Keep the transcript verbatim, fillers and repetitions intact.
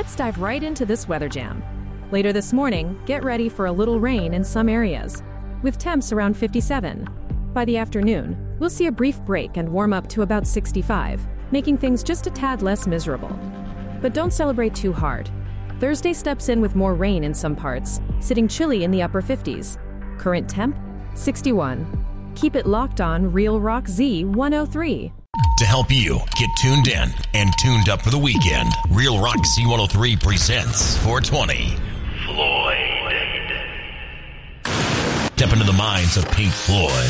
Let's dive right into this weather jam. Later this morning, get ready for a little rain in some areas, with temps around fifty-seven. By the afternoon, we'll see a brief break and warm up to about sixty-five, making things just a tad less miserable. But don't celebrate too hard. Thursday steps in with more rain in some parts, sitting chilly in the upper fifties. Current temp, sixty-one. Keep it locked on Real Rock Z one oh three. To help you get tuned in and tuned up for the weekend, Real Rock Z one oh three presents four twenty. Floyd. Step into the minds of Pink Floyd,